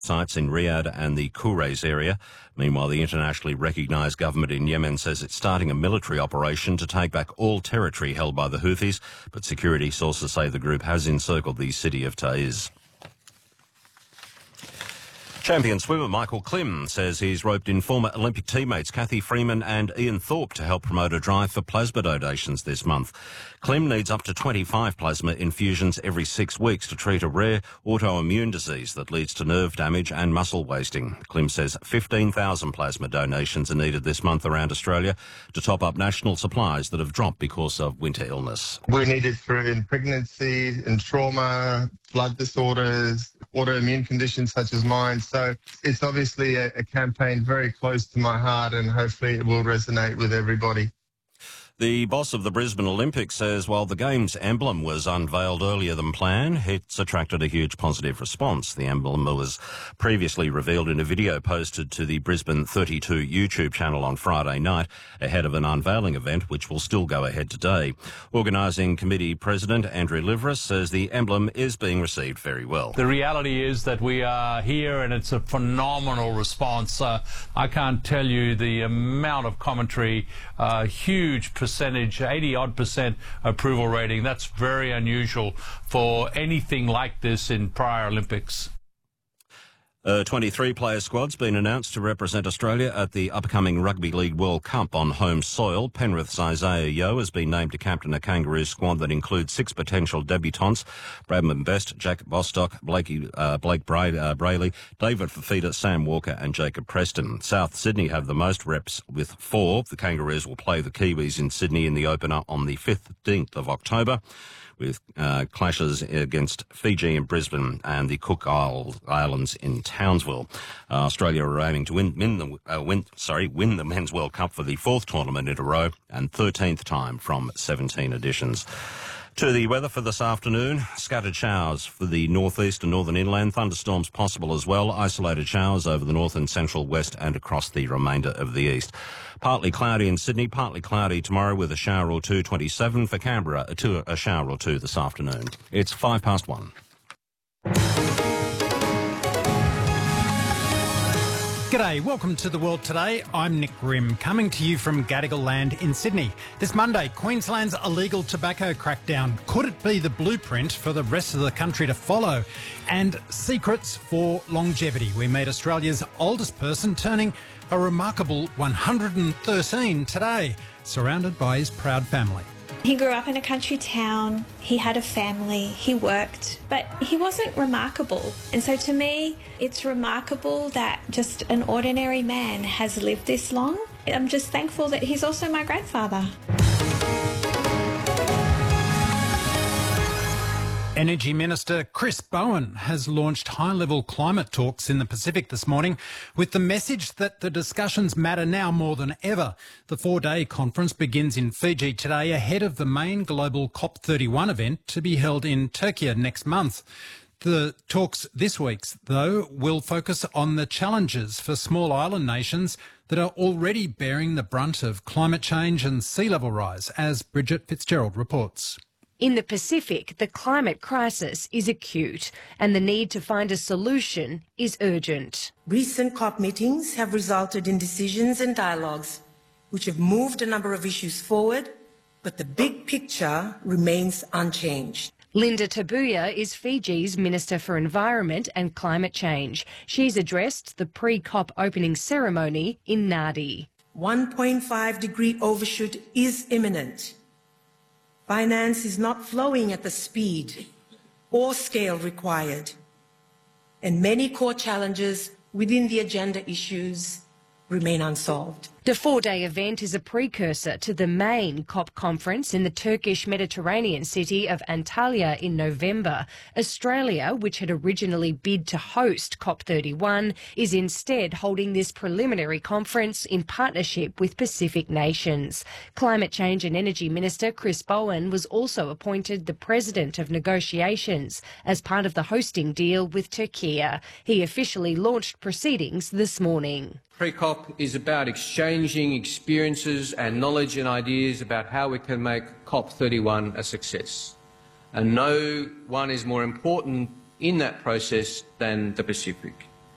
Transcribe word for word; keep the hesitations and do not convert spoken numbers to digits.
sites in Riyadh and the Kures area. Meanwhile, the internationally recognised government in Yemen says it's starting a military operation to take back all territory held by the Houthis, but security sources say the group has encircled the city of Taiz. Champion swimmer Michael Klim says he's roped in former Olympic teammates Cathy Freeman and Ian Thorpe to help promote a drive for plasma donations this month. Klim needs up to twenty-five plasma infusions every six weeks to treat a rare autoimmune disease that leads to nerve damage and muscle wasting. Klim says fifteen thousand plasma donations are needed this month around Australia to top up national supplies that have dropped because of winter illness. We need it for in pregnancy, in trauma, blood disorders, autoimmune conditions such as mine. So it's obviously a, a campaign very close to my heart, and hopefully it will resonate with everybody. The boss of the Brisbane Olympics says while the Games emblem was unveiled earlier than planned, it's attracted a huge positive response. The emblem was previously revealed in a video posted to the Brisbane thirty-two YouTube channel on Friday night ahead of an unveiling event which will still go ahead today. Organising Committee President Andrew Liveris says the emblem is being received very well. The reality is that we are here and it's a phenomenal response. Uh, I can't tell you the amount of commentary, uh, huge percentage, eighty odd percent approval rating. That's very unusual for anything like this in prior Olympics. A twenty-three player squad's been announced to represent Australia at the upcoming Rugby League World Cup on home soil. Penrith's Isaiah Yeo has been named to captain a Kangaroos squad that includes six potential debutants: Bradman Best, Jack Bostock, Blakey, uh, Blake Bra- uh, Brayley, David Fafita, Sam Walker and Jacob Preston. South Sydney have the most reps with four. The Kangaroos will play the Kiwis in Sydney in the opener on the fifteenth of October. With uh, clashes against Fiji in Brisbane and the Cook Islands in Townsville. Uh, Australia are aiming to win, win the uh, win, sorry win the Men's World Cup for the fourth tournament in a row and thirteenth time from seventeen editions. To the weather for this afternoon, scattered showers for the northeast and northern inland, thunderstorms possible as well, isolated showers over the north and central west and across the remainder of the east. Partly cloudy in Sydney, partly cloudy tomorrow with a shower or two, twenty-seven. For Canberra, a, two, a shower or two this afternoon. It's five past one. G'day, welcome to The World Today. I'm Nick Grimm, coming to you from Gadigal Land in Sydney. This Monday, Queensland's illegal tobacco crackdown. Could it be the blueprint for the rest of the country to follow? And secrets for longevity. We meet Australia's oldest person turning a remarkable one hundred thirteen today, surrounded by his proud family. He grew up in a country town, he had a family, he worked, but he wasn't remarkable. And so to me, it's remarkable that just an ordinary man has lived this long. I'm just thankful that he's also my grandfather. Energy Minister Chris Bowen has launched high-level climate talks in the Pacific this morning with the message that the discussions matter now more than ever. The four-day conference begins in Fiji today ahead of the main global COP thirty-one event to be held in Turkey next month. The talks this week, though, will focus on the challenges for small island nations that are already bearing the brunt of climate change and sea level rise, as Bridget Fitzgerald reports. In the Pacific, the climate crisis is acute and the need to find a solution is urgent. Recent COP meetings have resulted in decisions and dialogues which have moved a number of issues forward, but the big picture remains unchanged. Linda Tabuya is Fiji's Minister for Environment and Climate Change. She's addressed the pre-COP opening ceremony in Nadi. one point five degree overshoot is imminent. Finance is not flowing at the speed or scale required, and many core challenges within the agenda issues remain unsolved. The four-day event is a precursor to the main COP conference in the Turkish Mediterranean city of Antalya in November. Australia, which had originally bid to host COP thirty-one, is instead holding this preliminary conference in partnership with Pacific nations. Climate Change and Energy Minister Chris Bowen was also appointed the President of Negotiations as part of the hosting deal with Turkey. He officially launched proceedings this morning. Pre-COP is about exchanging experiences and knowledge and ideas about how we can make COP thirty-one a success. And no one is more important in that process than the Pacific.